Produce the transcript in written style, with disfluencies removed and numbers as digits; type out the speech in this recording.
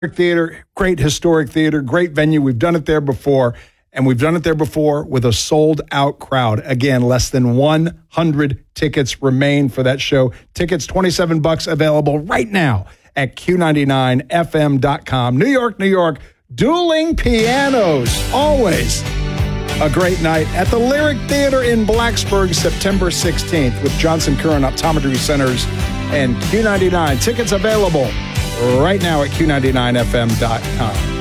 Theater, great historic theater, great venue. We've done it there before, and we've done it there before with a sold-out crowd. Again, less than 100 tickets remain for that show. Tickets, $27 available right now at Q99FM.com. New York, New York, dueling pianos. Always a great night at the Lyric Theater in Blacksburg, September 16th with Johnson Curran Optometry Centers and Q99. Tickets available right now at Q99FM.com.